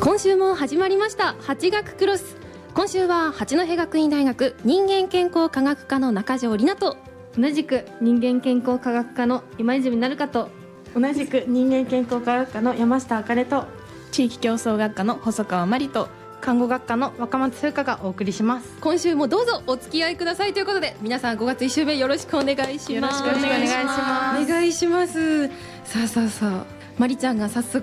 今週も始まりました八学クロス。今週は八戸学院大学人間健康科学科の中条里奈と、 同じく人間健康科学科の今泉なるかと、 同じく人間健康科学科の山下あかねと、 地域競争学科の細川真理と、 看護学科の若松風花がお送りします。 今週もどうぞお付き合いくださいということで、皆さん5月1週目よろしくお願いします。 よろしくお願いします。 お願いします。さあまりちゃんが早速